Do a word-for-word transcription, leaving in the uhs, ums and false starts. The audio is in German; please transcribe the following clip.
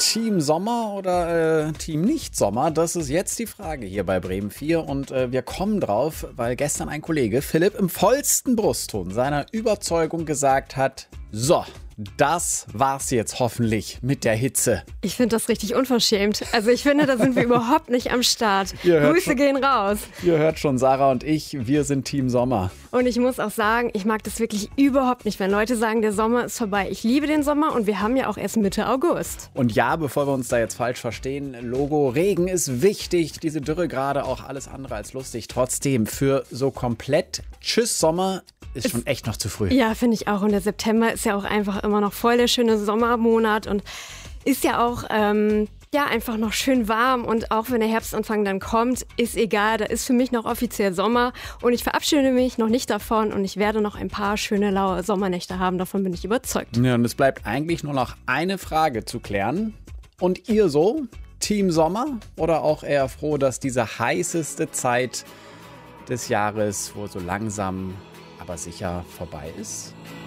Team Sommer oder äh, Team Nicht-Sommer? Das ist jetzt die Frage hier bei Bremen vier und äh, wir kommen drauf, weil gestern ein Kollege, Philipp, im vollsten Brustton seiner Überzeugung gesagt hat, so, das war's jetzt hoffentlich mit der Hitze. Ich finde das richtig unverschämt. Also ich finde, da sind wir überhaupt nicht am Start. Grüße schon, gehen raus. Ihr hört schon, Sarah und ich, wir sind Team Sommer. Und ich muss auch sagen, ich mag das wirklich überhaupt nicht, wenn Leute sagen, der Sommer ist vorbei. Ich liebe den Sommer und wir haben ja auch erst Mitte August. Und ja, bevor wir uns da jetzt falsch verstehen, Logo, Regen ist wichtig, diese Dürre gerade auch alles andere als lustig. Trotzdem, für so komplett Tschüss Sommer ist es schon echt noch zu früh. Ja, finde ich auch. Und der September ist ja auch einfach immer noch voll der schöne Sommermonat und ist ja auch ähm, ja, einfach noch schön warm. Und auch wenn der Herbstanfang dann kommt, ist egal, da ist für mich noch offiziell Sommer. Und ich verabschiede mich noch nicht davon und ich werde noch ein paar schöne laue Sommernächte haben. Davon bin ich überzeugt. Ja, und es bleibt eigentlich nur noch eine Frage zu klären. Und ihr so? Team Sommer? Oder auch eher froh, dass diese heißeste Zeit des Jahres wohl so langsam aber sicher vorbei ist?